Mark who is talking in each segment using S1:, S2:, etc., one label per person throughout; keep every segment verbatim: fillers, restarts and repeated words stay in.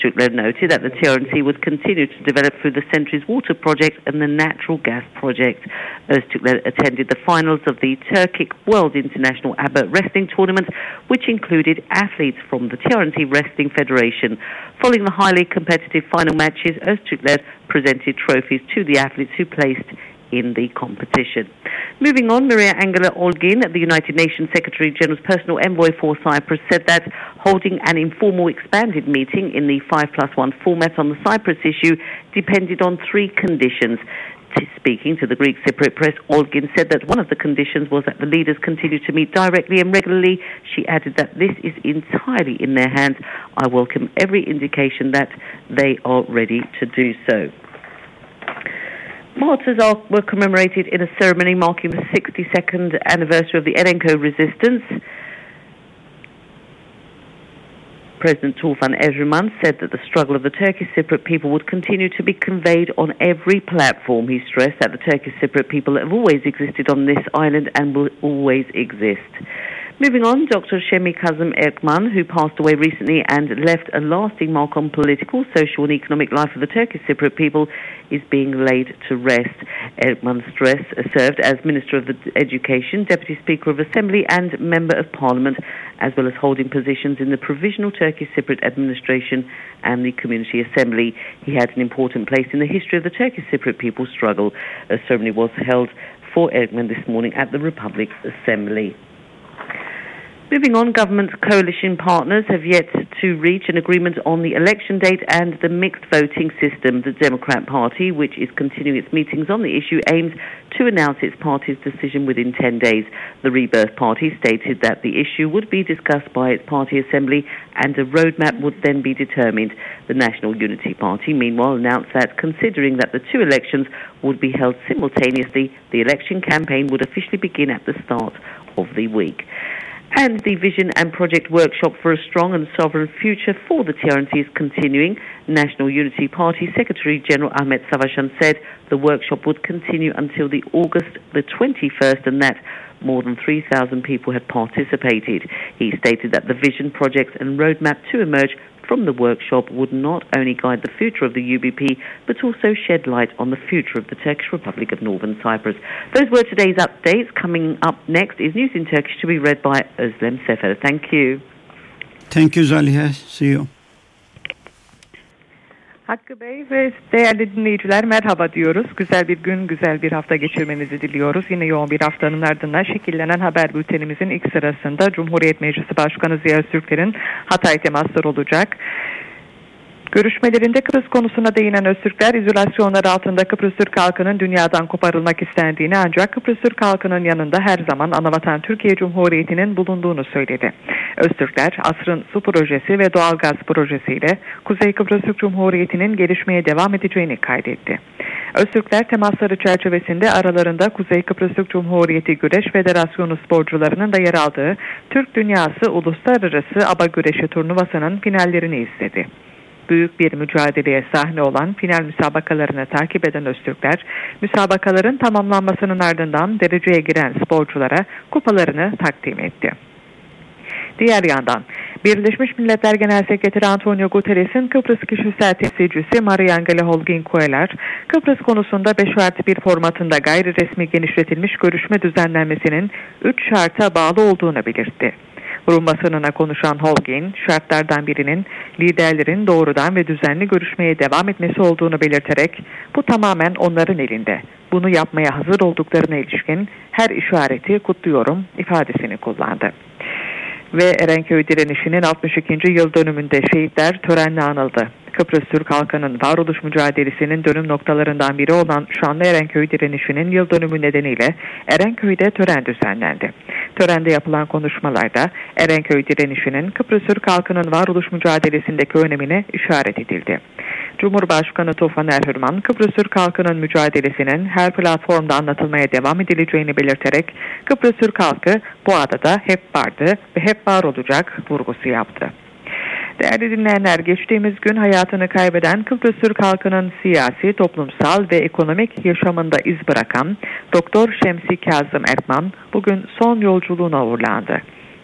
S1: Öztürkler noted that the T R N C would continue to develop through the Centuries Water Project and the Natural Gas Project. Öztürkler attended the finals of the Turkic World International ABBA Wrestling Tournament, which included athletes from the T R N C Wrestling Federation. Following the highly competitive final matches, Öztürkler presented trophies to the athletes who placed in the competition. Moving on, Maria Angela Olgin, the United Nations Secretary General's personal envoy for Cyprus, said that holding an informal expanded meeting in the five plus one format on the Cyprus issue depended on three conditions. Speaking to the Greek Cypriot press, Olgin said that one of the conditions was that the leaders continue to meet directly and regularly. She added that this is entirely in their hands. I welcome every indication that they are ready to do so. Martyrs are, were commemorated in a ceremony marking the sixty-second anniversary of the Erenköy resistance. President Tufan Erjuman said that the struggle of the Turkish Cypriot people would continue to be conveyed on every platform. He stressed that the Turkish Cypriot people have always existed on this island and will always exist. Moving on, Doctor Şemi Kazım Erkman, who passed away recently and left a lasting mark on political, social and economic life of the Turkish Cypriot people, is being laid to rest. Erkman stress served as Minister of Education, Deputy Speaker of Assembly and Member of Parliament, as well as holding positions in the Provisional Turkish Cypriot Administration and the Community Assembly. He had an important place in the history of the Turkish Cypriot people's struggle. A ceremony was held for Erkman this morning at the Republic Assembly. Moving on, government coalition partners have yet to reach an agreement on the election date and the mixed voting system. The Democrat Party, which is continuing its meetings on the issue, aims to announce its party's decision within ten days. The Rebirth Party stated that the issue would be discussed by its party assembly and a roadmap would then be determined. The National Unity Party, meanwhile, announced that considering that the two elections would be held simultaneously, the election campaign would officially begin at the start of the week. And the Vision and Project Workshop for a Strong and Sovereign Future for the T R N C is continuing. National Unity Party Secretary General Ahmet Savaşan said the workshop would continue until the August the twenty-first and that more than three thousand people had participated. He stated that the vision, projects and roadmap to emerge from the workshop would not only guide the future of the U B P, but also shed light on the future of the Turkish Republic of Northern Cyprus. Those were today's updates. Coming up next is News in Turkish to be read by Özlem Sefer. Thank you.
S2: Thank you, Zaliha. See you.
S3: Hakkı Bey ve değerli dinleyiciler merhaba diyoruz. Güzel bir gün, güzel bir hafta geçirmenizi diliyoruz. Yine yoğun bir haftanın ardından şekillenen haber bültenimizin ilk sırasında Cumhuriyet Meclisi Başkanı Ziya Öztürkler'in Hatay temasları olacak. Görüşmelerinde Kıbrıs konusuna değinen Öztürkler, izolasyonları altında Kıbrıs Türk halkının dünyadan koparılmak istendiğini ancak Kıbrıs Türk halkının yanında her zaman anavatan Türkiye Cumhuriyeti'nin bulunduğunu söyledi. Öztürkler, asrın su projesi ve doğalgaz projesiyle Kuzey Kıbrıs Türk Cumhuriyeti'nin gelişmeye devam edeceğini kaydetti. Öztürkler temasları çerçevesinde aralarında Kuzey Kıbrıs Türk Cumhuriyeti Güreş Federasyonu sporcularının da yer aldığı Türk Dünyası Uluslararası Aba Güreşi turnuvasının finallerini izledi. Büyük bir mücadeleye sahne olan final müsabakalarını takip eden Öztürkler, müsabakaların tamamlanmasının ardından dereceye giren sporculara kupalarını takdim etti. Diğer yandan, Birleşmiş Milletler Genel Sekreteri Antonio Guterres'in Kıbrıs kişisel temsilcisi Maria Angela Holguin Cuellar, Kıbrıs konusunda beş artı bir formatında gayri resmi genişletilmiş görüşme düzenlenmesinin üç şarta bağlı olduğunu belirtti. Rum basınına konuşan Holguin, şartlardan birinin liderlerin doğrudan ve düzenli görüşmeye devam etmesi olduğunu belirterek, bu tamamen onların elinde. Bunu yapmaya hazır olduklarına ilişkin her işareti kutluyorum ifadesini kullandı. Ve Erenköy direnişinin altmış ikinci yıl dönümünde şehitler törenle anıldı. Kıbrıs Türk halkının varoluş mücadelesinin dönüm noktalarından biri olan şanlı Erenköy direnişinin yıl dönümü nedeniyle Erenköy'de tören düzenlendi. Törende yapılan konuşmalarda Erenköy direnişinin Kıbrıs Türk halkının varoluş mücadelesindeki önemine işaret edildi. Cumhurbaşkanı Tufan Erjuman, Kıbrıs Türk halkının mücadelesinin her platformda anlatılmaya devam edileceğini belirterek Kıbrıs Türk halkı bu adada hep vardı ve hep var olacak vurgusu yaptı. Değerli dinleyenler, geçtiğimiz gün hayatını kaybeden Kıbrıs Türk halkının siyasi, toplumsal ve ekonomik yaşamında iz bırakan Doktor Şemsi Kazım Erkman bugün son yolculuğuna uğurlandı.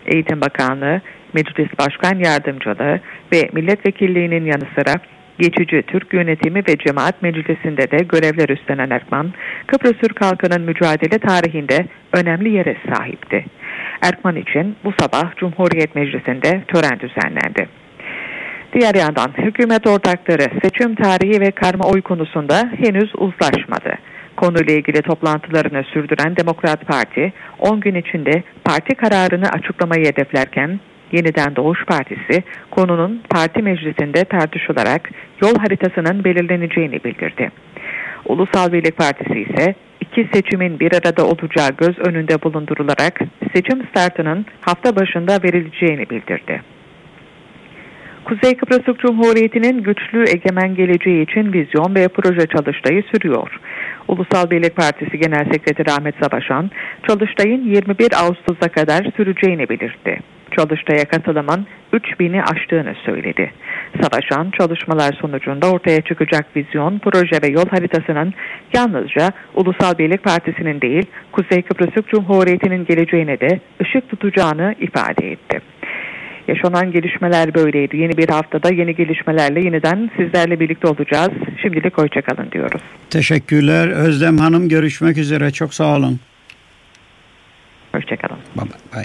S3: Eğitim Bakanlığı, Meclis Başkan Yardımcılığı ve milletvekilliğinin yanı sıra geçici Türk Yönetimi ve Cemaat Meclisi'nde de görevler üstlenen Erkman, Kıbrıs Türk halkının mücadele tarihinde önemli yere sahipti. Erkman için bu sabah Cumhuriyet Meclisi'nde tören düzenlendi. Diğer yandan hükümet ortakları seçim tarihi ve karma oy konusunda henüz uzlaşmadı. Konuyla ilgili toplantılarını sürdüren Demokrat Parti, on gün içinde parti kararını açıklamayı hedeflerken, Yeniden Doğuş Partisi, konunun parti meclisinde tartışılarak yol haritasının belirleneceğini bildirdi. Ulusal Birlik Partisi ise iki seçimin bir arada olacağı göz önünde bulundurularak seçim startının hafta başında verileceğini bildirdi. Kuzey Kıbrıs Türk Cumhuriyeti'nin güçlü egemen geleceği için vizyon ve proje çalıştayı sürüyor. Ulusal Birlik Partisi Genel Sekreteri Ahmet Savaşan, çalıştayın yirmi bir Ağustos'a kadar süreceğini belirtti. Çalıştaya katılımın üç bini aştığını söyledi. Savaşan, çalışmalar sonucunda ortaya çıkacak vizyon, proje ve yol haritasının yalnızca Ulusal Birlik Partisi'nin değil, Kuzey Kıbrıs Türk Cumhuriyeti'nin geleceğine de ışık tutacağını ifade etti. Yaşanan gelişmeler böyleydi. Yeni bir haftada yeni gelişmelerle yeniden sizlerle birlikte olacağız. Şimdilik hoşçakalın diyoruz.
S2: Teşekkürler. Özlem Hanım, görüşmek üzere. Çok sağ olun.
S3: Hoşçakalın.
S2: Bye bye.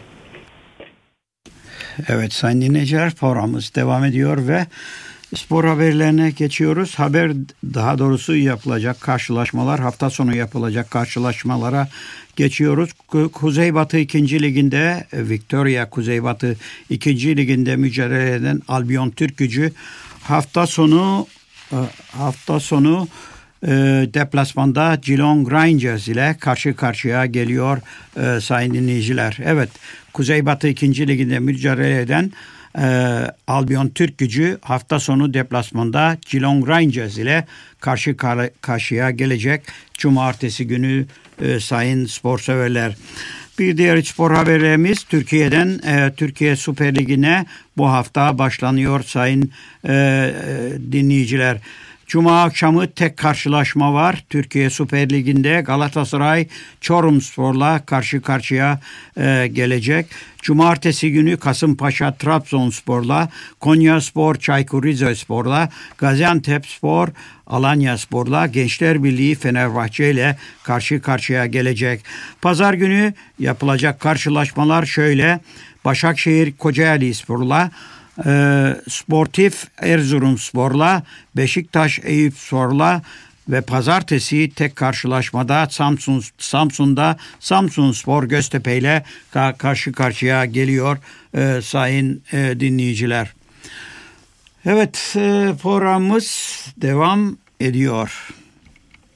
S2: Evet sayın dinleyiciler, programımız devam ediyor ve spor haberlerine geçiyoruz. Haber, daha doğrusu yapılacak karşılaşmalar, hafta sonu yapılacak karşılaşmalara geçiyoruz. Kuzeybatı ikinci Ligi'nde, Victoria Kuzeybatı ikinci Ligi'nde mücadele eden Albion Türkgücü hafta sonu hafta sonu e, deplasmanda Geelong Rangers ile karşı karşıya geliyor e, sayın dinleyiciler. Evet, Kuzeybatı ikinci Ligi'nde mücadele eden e, Albion Türkgücü hafta sonu deplasmanda Geelong Rangers ile karşı karşıya gelecek cumartesi günü e, sayın spor severler. Bir diğer spor haberlerimiz Türkiye'den, e, Türkiye Süper Ligi'ne bu hafta başlanıyor sayın e, e, dinleyiciler. Cuma akşamı tek karşılaşma var. Türkiye Süper Ligi'nde Galatasaray Çorumspor'la karşı karşıya e, gelecek. Cumartesi günü Kasımpaşa Trabzonspor'la, Konyaspor Çaykur Rizespor'la, Gaziantepspor Alanyaspor'la, Gençler Birliği Fenerbahçe ile karşı karşıya gelecek. Pazar günü yapılacak karşılaşmalar şöyle: Başakşehir Kocaelispor'la, E, Sportif Erzurumspor'la, Beşiktaş Eyüpspor'la ve pazartesi tek karşılaşmada Samsun Samsun'da Samsunspor Göztepe ile ka- karşı karşıya geliyor e, sayın e, dinleyiciler. Evet, e, programımız devam ediyor.